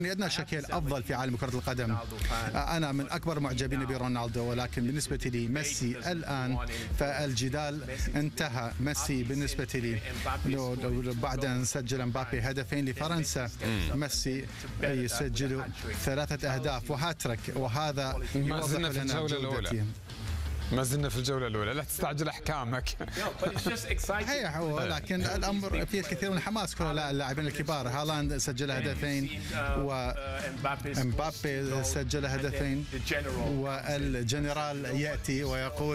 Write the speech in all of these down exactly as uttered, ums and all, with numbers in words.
أدنى شكل أفضل في عالم كرة القدم. أنا من أكبر معجبين برونالدو، ولكن بالنسبة لي ميسي الآن فالجدال انتهى. ميسي بالنسبة لي بعد أن سجل مبابي هدفين لفرنسا، ميسي يسجل ثلاثة أهداف وهاتريك، وهذا ما زلنا في الجولة الأولى. ما زلنا في الجولة الأولى، لا تستعجل أحكامك. صحيح، ولكن الأمر فيه الكثير من الحماس. كل اللاعبين الكبار، هالاند سجل هدفين ومبابي سجل هدفين، والجنرال يأتي ويقول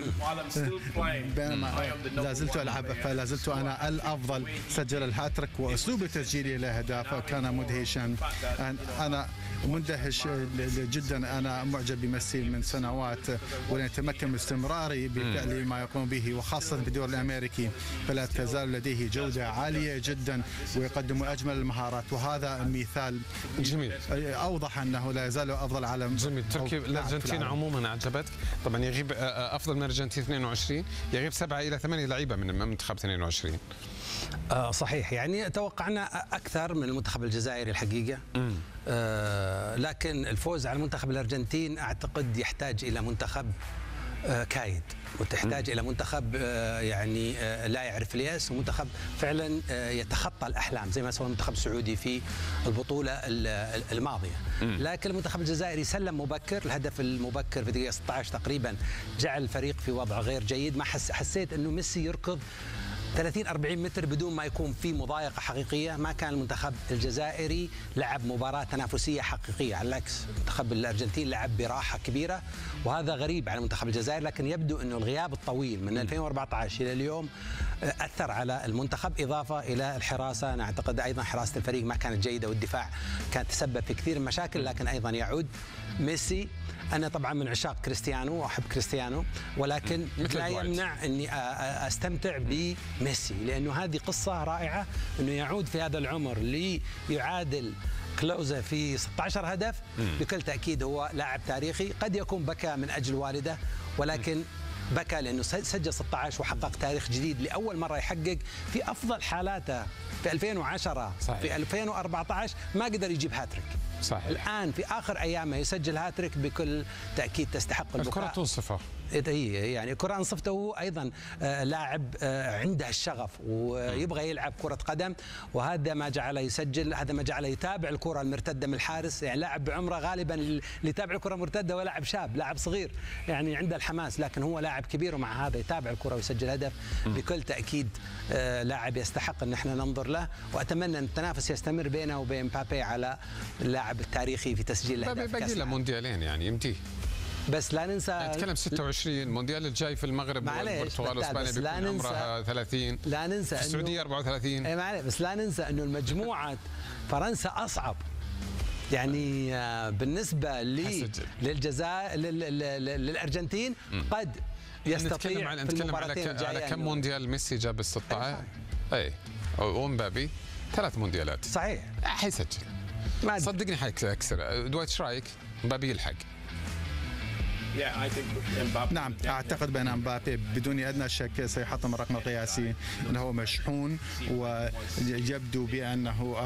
بينما لا زلت ألعب فلا زلت أنا الأفضل. سجل الهاتريك وأسلوب تسجيله لأهداف كان مدهشا. أنا مندهش جدا، أنا معجب بميسي من سنوات، وليتمكن من استمراري بفعل ما يقوم به، وخاصة في الدوري الأمريكي فلا تزال لديه جودة عالية جدا ويقدم أجمل المهارات، وهذا مثال جميل أوضح أنه لا يزال أفضل عالم. جميل. تركي الأرجنتين عموما أعجبتك؟ طبعا يغيب أفضل من الأرجنتين اثنين وعشرين، يغيب سبعة إلى ثمانية لعيبة من المنتخب اثنين وعشرين. آه صحيح، يعني توقعنا أكثر من المنتخب الجزائري الحقيقة. آه لكن الفوز على المنتخب الأرجنتين أعتقد يحتاج إلى منتخب آه كايد، وتحتاج إلى منتخب آه يعني آه لا يعرف اليأس، ومنتخب فعلا آه يتخطى الأحلام زي ما سوى المنتخب السعودي في البطولة الماضية. لكن المنتخب الجزائري سلم مبكر، الهدف المبكر في دقيقة ستة عشر تقريبا جعل الفريق في وضع غير جيد. ما حس حسيت أنه ميسي يركض ثلاثين أربعين متر بدون ما يكون في مضايقة حقيقية. ما كان المنتخب الجزائري لعب مباراة تنافسية حقيقية، على العكس المنتخب الأرجنتين لعب براحة كبيرة، وهذا غريب على المنتخب الجزائري. لكن يبدو أنه الغياب الطويل من ألفين وأربعة عشر إلى اليوم أثر على المنتخب، إضافة إلى الحراسة. أنا أعتقد أيضا حراسة الفريق ما كانت جيدة، والدفاع كان تسبب في كثير من المشاكل. لكن أيضا يعود ميسي. أنا طبعا من عشاق كريستيانو وأحب كريستيانو، ولكن لا يمنع أني أستمتع بميسي، لأنه هذه قصة رائعة أنه يعود في هذا العمر ليعادل كلوزا في ستة عشر هدف. بكل تأكيد هو لاعب تاريخي. قد يكون بكى من أجل والده، ولكن بكى لأنه سجل ستة عشر وحقق تاريخ جديد لأول مرة يحقق في أفضل حالاته في ألفين وعشرة. صحيح. في ألفين وأربعة عشر ما قدر يجيب هاتريك. صحيح. الآن في آخر أيامه يسجل هاتريك، بكل تأكيد تستحق البكاء. الكرة تنصفه. هي يعني كرة أنصفته. هو أيضا لاعب عنده الشغف ويبغى يلعب كرة قدم، وهذا ما جعله يسجل، هذا ما جعله يتابع الكرة المرتدة من الحارس. يعني لاعب بعمره غالبا اللي يتابع الكرة المرتدة ولاعب شاب، لاعب صغير يعني عنده الحماس، لكن هو لاعب كبير ومع هذا يتابع الكرة ويسجل هدف. بكل تأكيد لاعب يستحق أن احنا ننظر له، وأتمنى أن التنافس يستمر بينه وبين مبابي على اللاعب التاريخي في تسجيل الأهداف. باقي له مونديالين يعني يمتيه. بس لا ننسى نتكلم ستة وعشرين المونديال الجاي في المغرب والبرتغال واسبانيا بيكون عمرها ثلاثين. لا ننسى السعوديه أربعة وثلاثين. اي معلش، بس لا ننسى انه المجموعه فرنسا اصعب. يعني بالنسبه لي للجزائر للارجنتين قد يستطيع. نتكلم على نتكلم على, على كم مونديال ميسي جاب ال ستة عشر. اي ومبابي ثلاث مونديالات. صحيح. حيسجل صدقني، حيكسر. دوايت شرايك مبابي يلحق. نعم، أعتقد بأن مبابي بدون أدنى شك سيحطم الرقم القياسي، أنه مشحون ويبدو بأنه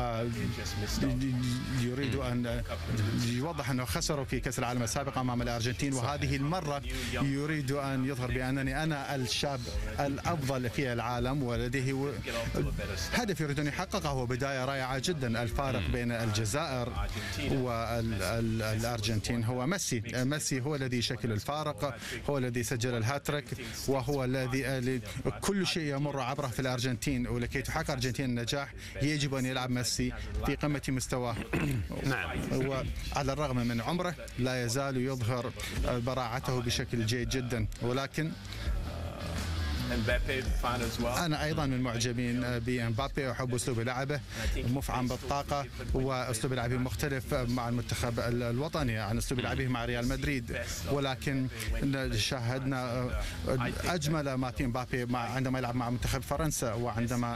يريد أن يوضح أنه خسروا في كأس العالم السابق أمام الأرجنتين، وهذه المرة يريد أن يظهر بأنني أنا الشاب الأفضل في العالم، ولديه هدف يريد أن يحققه. وبداية رائعة جدا. الفارق بين الجزائر والأرجنتين هو ميسي. ميسي هو الذي شكل الفارق، هو الذي سجل الهاتريك، وهو الذي كل شيء يمر عبره في الأرجنتين. ولكي تحقق الأرجنتين النجاح يجب أن يلعب ميسي في قمة مستواه. نعم. وعلى الرغم من عمره لا يزال يظهر براعته بشكل جيد جدا. ولكن أنا أيضا من معجبين بمبابي، أحب أسلوب لعبه مفعم بالطاقة، وأسلوب لعبه مختلف مع المنتخب الوطني عن أسلوب لعبه مع ريال مدريد. ولكن شاهدنا أجمل ما في مبابي عندما يلعب مع منتخب فرنسا، وعندما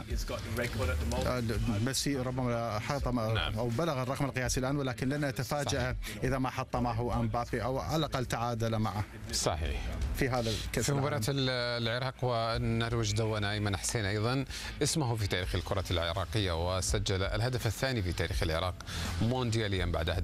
ميسي ربما حطم أو بلغ الرقم القياسي الآن، ولكن لن نتفاجأ إذا ما حطمه مبابي أو على الأقل تعادل معه. صحيح. في هذا الكأس في مباراة العراق و والنرويج دون أيمن حسين أيضا اسمه في تاريخ الكرة العراقية، وسجل الهدف الثاني في تاريخ العراق موندياليا بعد